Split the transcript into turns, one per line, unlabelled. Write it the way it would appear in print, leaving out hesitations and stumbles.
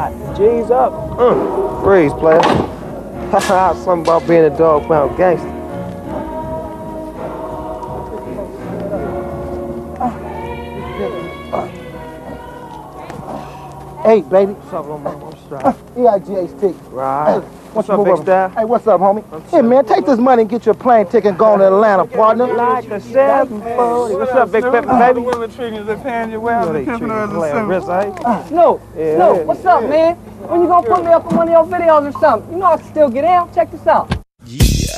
G's up. Freeze, player. Haha, something about being a dog pound gangster.
Hey, baby.
What's up, little man? I'm strapped.
E-I-G-H-T.
Right.
What's
up, big style?
Hey, what's up, homie? Hey, man, take this money and get your plane ticket and go on to Atlanta, partner.
Like a 740. What's up, big pepper, baby?
The women treating you, they paying you well.
They treat me like a wrist, eh?
Snoop,
Yeah.
Snoop, what's up, man? When you gonna put me up on one of your videos or something? You know I can still get in. Check this out.